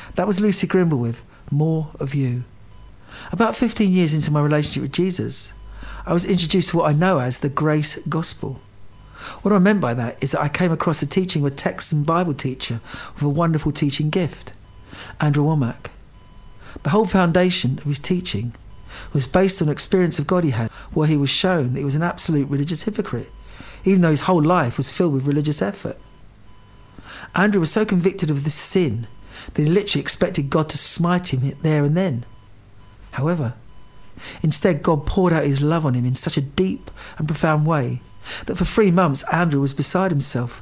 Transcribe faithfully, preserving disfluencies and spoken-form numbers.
That was Lucy Grimble with More of You. About fifteen years into my relationship with Jesus, I was introduced to what I know as the Grace Gospel. What I meant by that is that I came across a teaching of a Texan Bible teacher with a wonderful teaching gift, Andrew Wommack. The whole foundation of his teaching was based on an experience of God he had, where he was shown that he was an absolute religious hypocrite, even though his whole life was filled with religious effort. Andrew was so convicted of this sin that he literally expected God to smite him there and then. However, instead God poured out his love on him in such a deep and profound way that for three months Andrew was beside himself,